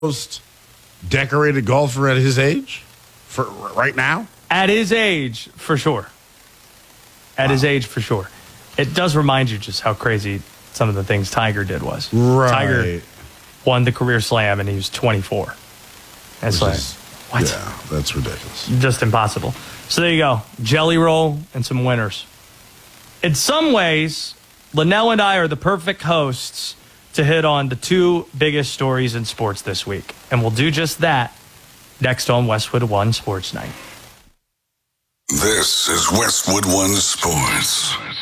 most decorated golfer at his age for right now? At his age, for sure. At his age, for sure. It does remind you just how crazy some of the things Tiger did was. Right. Tiger won the career slam, and he was 24. That's like, what? Yeah, that's ridiculous. Just impossible. So there you go. Jelly roll and some winners. In some ways, Linnell and I are the perfect hosts to hit on the two biggest stories in sports this week. And we'll do just that next on Westwood One Sports Night. This is Westwood One Sports.